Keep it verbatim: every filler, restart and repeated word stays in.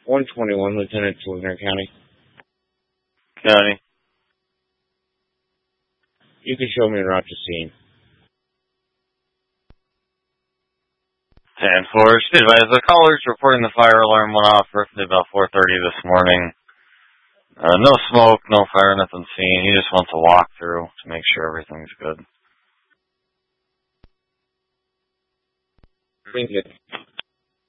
one twenty-one, Lieutenant Sligner County. County. You can show me around to scene. ten four, should advise the callers reporting the fire alarm went off roughly about four thirty this morning. Uh, no smoke, no fire, nothing seen. He just wants a walkthrough to make sure everything's good. Thank you.